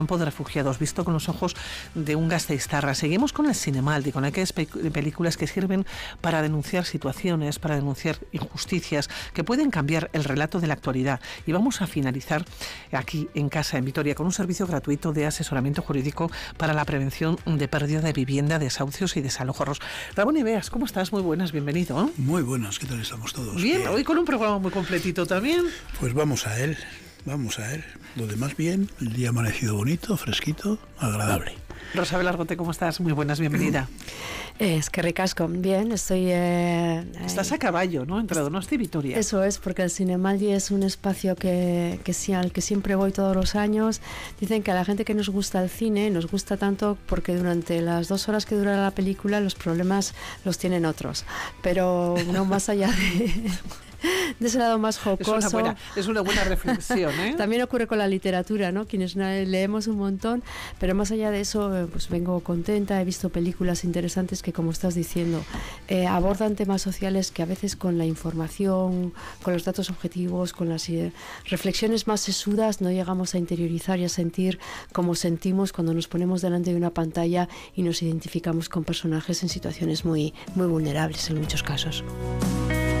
Campo de refugiados, visto con los ojos de un gasteiztarra. Seguimos con el Zinemaldi, con aquellas películas que sirven para denunciar situaciones, para denunciar injusticias, que pueden cambiar el relato de la actualidad. Y vamos a finalizar aquí en casa, en Vitoria, con un servicio gratuito de asesoramiento jurídico para la prevención de pérdida de vivienda, desahucios y desalojos. Ramón Ibeas, ¿cómo estás? Muy buenas, bienvenido. Muy buenas, ¿qué tal estamos todos? Bien, hoy con un programa muy completito también. Pues vamos a él. Lo demás bien, el día ha amanecido bonito, fresquito, agradable. Rosabel Argote, ¿cómo estás? Muy buenas, bienvenida. Es que ricasco, bien, estoy... Estás a caballo, ¿no? Entre Donosti y Vitoria. Eso es, porque el Zinemaldi es un espacio al que siempre voy todos los años. Dicen que a la gente que nos gusta el cine, nos gusta tanto porque durante las 2 horas que dura la película los problemas los tienen otros. Pero no más allá de ese lado más jocoso. Es una buena reflexión, ¿eh? También ocurre con la literatura, ¿no? Quienes leemos un montón, pero más allá de eso, pues vengo contenta, he visto películas interesantes que, como estás diciendo, abordan temas sociales que a veces con la información, con los datos objetivos, con las reflexiones más sesudas no llegamos a interiorizar y a sentir como sentimos cuando nos ponemos delante de una pantalla y nos identificamos con personajes en situaciones muy, muy vulnerables en muchos casos.